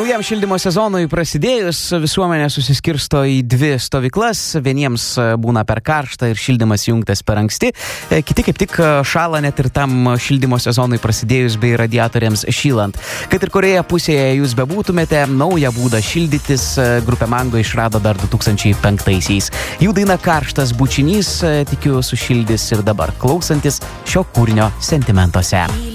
Naujam šildymo sezonui prasidėjus visuomenė susiskirsto į dvi stovyklas. Vieniems būna per karšta ir šildymas jungtas per anksti. Kiti kaip tik šala net ir tam šildymo sezonui prasidėjus bei radiatoriams šylant. Kad ir kurioje pusėje jūs bebūtumėte, naują būdą šildytis grupė Mango išrado dar 2005-aisiais. Jų daina Karštas bučinys, tikiu, sušildys ir dabar klausantis šio kūrinio sentimentuose.